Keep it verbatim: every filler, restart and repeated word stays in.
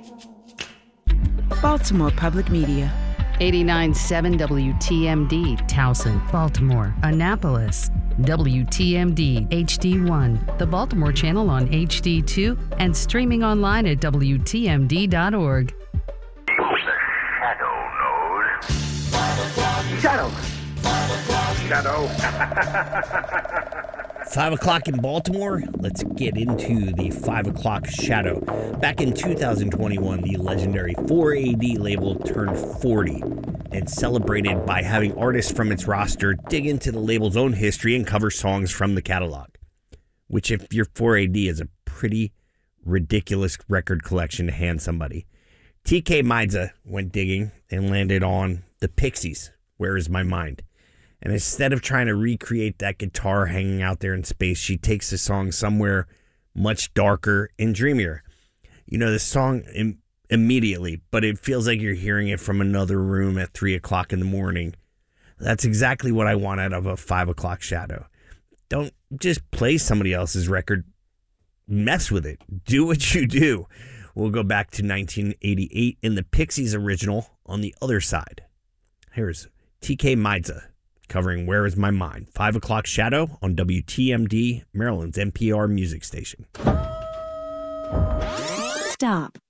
Baltimore Public Media. eighty-nine point seven W T M D, Towson, Baltimore, Annapolis. W T M D H D one, the Baltimore channel on H D two, and streaming online at W T M D dot org. Shadow. Shadow. Five o'clock in Baltimore. Let's get into the five o'clock shadow. Back in two thousand twenty-one, the legendary four A D label turned forty and celebrated by having artists from its roster dig into the label's own history and cover songs from the catalog. Which, if you're four A D, is a pretty ridiculous record collection to hand somebody. T K Maidza went digging and landed on the Pixies, Where Is My Mind? And instead of trying to recreate that guitar hanging out there in space, she takes the song somewhere much darker and dreamier. You know the song im- immediately, but it feels like you're hearing it from another room at three o'clock in the morning. That's exactly what I want out of a five o'clock shadow. Don't just play somebody else's record. Mess with it. Do what you do. We'll go back to nineteen eighty-eight in the Pixies original On the Other Side. Here's T K Maidza covering Where Is My Mind? five o'clock shadow on W T M D, Maryland's N P R music station. Stop.